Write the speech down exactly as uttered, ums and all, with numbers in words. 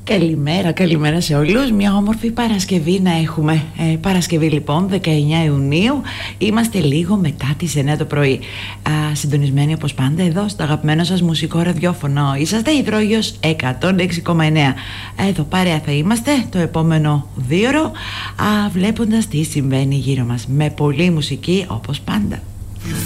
Καλημέρα, καλημέρα σε όλους. Μια όμορφη Παρασκευή να έχουμε. ε, Παρασκευή λοιπόν, δεκαεννιά Ιουνίου. Είμαστε λίγο μετά τις εννιά το πρωί. Α, συντονισμένοι όπως πάντα εδώ στο αγαπημένο σας μουσικό ραδιόφωνο. Είσαστε Υδρόγειος εκατόν έξι κόμμα εννιά. Εδώ παρέα θα είμαστε το επόμενο δίωρο, α, βλέποντας τι συμβαίνει γύρω μας, με πολλή μουσική όπως πάντα.